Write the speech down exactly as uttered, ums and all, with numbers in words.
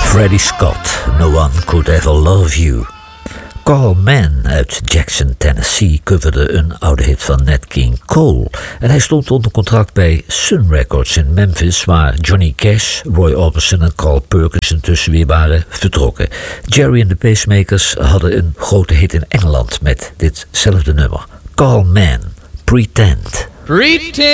Freddie Scott, No One Could Ever Love You. Carl Mann uit Jackson, Tennessee coverde een oude hit van Nat King Cole. En hij stond onder contract bij Sun Records in Memphis, waar Johnny Cash, Roy Orbison en Carl Perkins intussen weer waren vertrokken. Jerry en de Pacemakers hadden een grote hit in Engeland met ditzelfde nummer. Carl Mann, Pretend. Pretend.